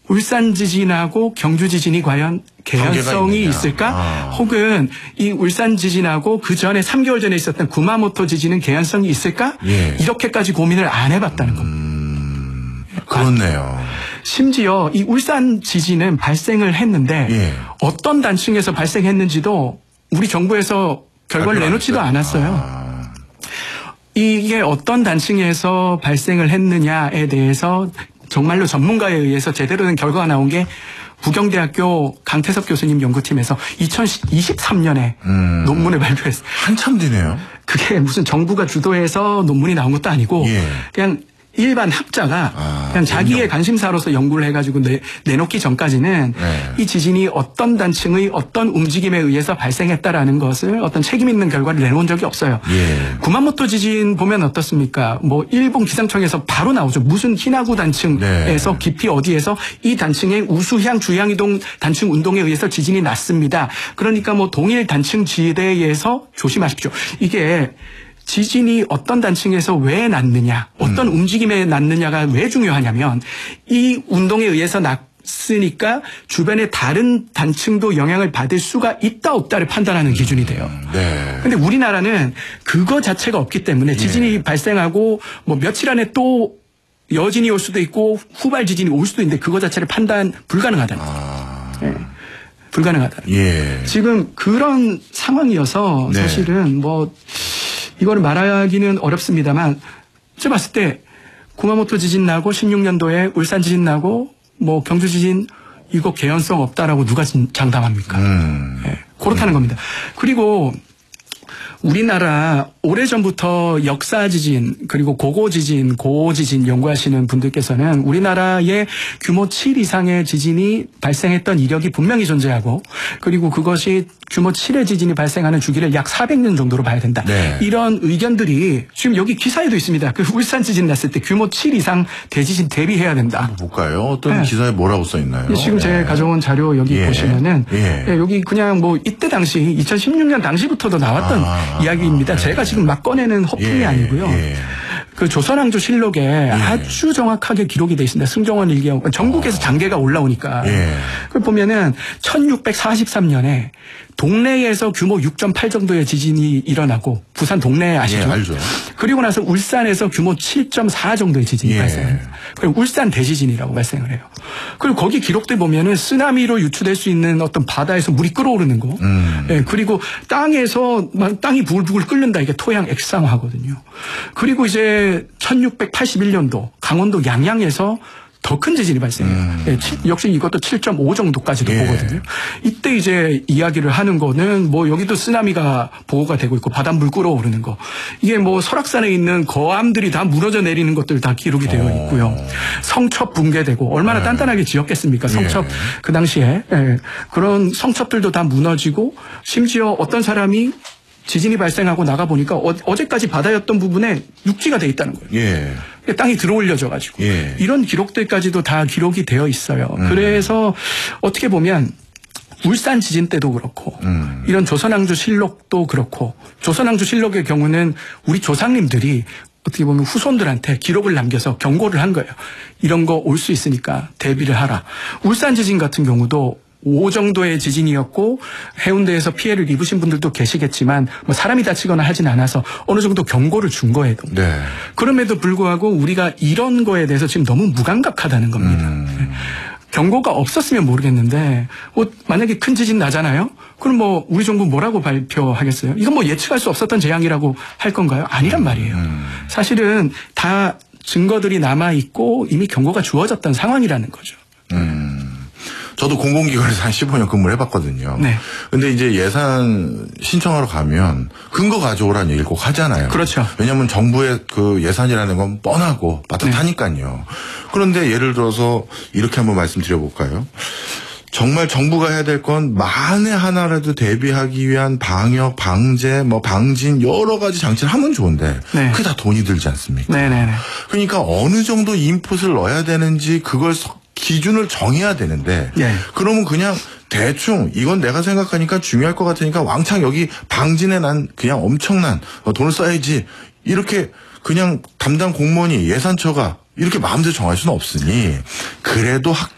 울산 지진하고 경주 지진이 과연 개연성이 있을까? 혹은 이 울산 지진하고 그 전에 3개월 전에 있었던 구마모토 지진은 개연성이 있을까? 예. 이렇게까지 고민을 안 해봤다는 겁니다. 그렇네요. 심지어 이 울산 지진은 발생을 했는데 예. 어떤 단층에서 발생했는지도 우리 정부에서 결과를 내놓지도 않았어요. 이게 어떤 단층에서 발생을 했느냐에 대해서 정말로 전문가에 의해서 제대로 된 결과가 나온 게 부경대학교 강태섭 교수님 연구팀에서 2023년에 논문을 발표했어요. 한참 뒤네요. 그게 무슨 정부가 주도해서 논문이 나온 것도 아니고 예. 그냥 일반 학자가 그냥 자기의 관심사로서 연구를 해가지고 내놓기 전까지는 네. 이 지진이 어떤 단층의 어떤 움직임에 의해서 발생했다라는 것을 어떤 책임 있는 결과를 내놓은 적이 없어요. 예. 구마모토 지진 보면 어떻습니까? 뭐 일본 기상청에서 바로 나오죠. 무슨 히나구 단층에서 네. 깊이 어디에서 이 단층의 우수향 주향이동 단층 운동에 의해서 지진이 났습니다. 그러니까 뭐 동일 단층 지대에서 조심하십시오. 이게 지진이 어떤 단층에서 왜 났느냐, 어떤 움직임에 났느냐가 왜 중요하냐면 이 운동에 의해서 났으니까 주변의 다른 단층도 영향을 받을 수가 있다 없다를 판단하는 기준이 돼요. 네. 근데 우리나라는 그거 자체가 없기 때문에 지진이 발생하고 뭐 며칠 안에 또 여진이 올 수도 있고 후발 지진이 올 수도 있는데 그거 자체를 판단 불가능하다는 거예요. 네. 불가능하다. 예. 지금 그런 상황이어서 네. 사실은 뭐 이거를 말하기는 어렵습니다만 제가 봤을 때 구마모토 지진 나고 16년도에 울산 지진 나고 뭐 경주 지진 이거 개연성 없다라고 누가 장담합니까? 네, 그렇다는 겁니다. 그리고 우리나라 오래전부터 역사 지진 그리고 고고 지진, 고호 지진 연구하시는 분들께서는 우리나라의 규모 7 이상의 지진이 발생했던 이력이 분명히 존재하고 그리고 그것이 규모 7의 지진이 발생하는 주기를 약 400년 정도로 봐야 된다. 네. 이런 의견들이 지금 여기 기사에도 있습니다. 그 울산 지진 났을 때 규모 7 이상 대지진 대비해야 된다. 볼까요? 어떤 네. 기사에 뭐라고 써 있나요? 지금 제가 가져온 자료 여기 예. 보시면은 예. 여기 그냥 뭐 이때 당시 2016년 당시부터도 나왔던 이야기입니다. 제가 지금 막 꺼내는 허풍이 아니고요. 예. 그 조선왕조 실록에 아주 정확하게 기록이 돼 있습니다. 승정원 일기하고 전국에서 장계가 올라오니까 그걸 보면은 1643년에 동래에서 규모 6.8 정도의 지진이 일어나고 부산 동래 아시죠? 예, 알죠. 그리고 나서 울산에서 규모 7.4 정도의 지진이 발생합니다. 그리고 울산 대지진이라고 발생을 해요. 그리고 거기 기록들 보면은 쓰나미로 유추될 수 있는 어떤 바다에서 물이 끓어오르는 거. 예, 그리고 땅에서 막 땅이 부글부글 끓는다. 이게 토양 액상화거든요. 그리고 이제 1681년도 강원도 양양에서 더 큰 지진이 발생해요. 예, 역시 이것도 7.5 정도까지도 보거든요. 이때 이제 이야기를 하는 거는 뭐 여기도 쓰나미가 보고가 되고 있고 바닷물 끓어오르는 거. 이게 뭐 설악산에 있는 거암들이 다 무너져 내리는 것들 다 기록이 되어 있고요. 성첩 붕괴되고 얼마나 단단하게 지었겠습니까? 성첩 그 당시에. 예, 그런 성첩들도 다 무너지고 심지어 어떤 사람이 지진이 발생하고 나가보니까 어제까지 바다였던 부분에 육지가 돼 있다는 거예요. 예. 땅이 들어올려져 가지고 이런 기록들까지도 다 기록이 되어 있어요. 그래서 어떻게 보면 울산 지진 때도 그렇고 이런 조선왕조 실록도 그렇고 조선왕조 실록의 경우는 우리 조상님들이 어떻게 보면 후손들한테 기록을 남겨서 경고를 한 거예요. 이런 거 올 수 있으니까 대비를 하라. 울산 지진 같은 경우도 5 정도의 지진이었고 해운대에서 피해를 입으신 분들도 계시겠지만 뭐 사람이 다치거나 하진 않아서 어느 정도 경고를 준 거예요. 네. 그럼에도 불구하고 우리가 이런 거에 대해서 지금 너무 무감각하다는 겁니다. 경고가 없었으면 모르겠는데 만약에 큰 지진 나잖아요. 그럼 뭐 우리 정부 뭐라고 발표하겠어요? 이건 뭐 예측할 수 없었던 재앙이라고 할 건가요? 아니란 말이에요. 사실은 다 증거들이 남아있고 이미 경고가 주어졌던 상황이라는 거죠. 저도 공공기관에서 한 15년 근무를 해봤거든요. 네. 근데 이제 예산 신청하러 가면 근거 가져오라는 얘기를 꼭 하잖아요. 그렇죠. 왜냐하면 정부의 그 예산이라는 건 뻔하고 빠듯하니까요. 그런데 예를 들어서 이렇게 한번 말씀드려볼까요? 정말 정부가 해야 될 건 만에 하나라도 대비하기 위한 방역, 방제, 뭐 방진 여러 가지 장치를 하면 좋은데 그게 다 돈이 들지 않습니까? 네네네. 그러니까 어느 정도 인풋을 넣어야 되는지 그걸 기준을 정해야 되는데 그러면 그냥 대충 이건 내가 생각하니까 중요할 것 같으니까 왕창 여기 방진에 난 그냥 엄청난 돈을 써야지 이렇게 그냥 담당 공무원이 예산처가 이렇게 마음대로 정할 수는 없으니 그래도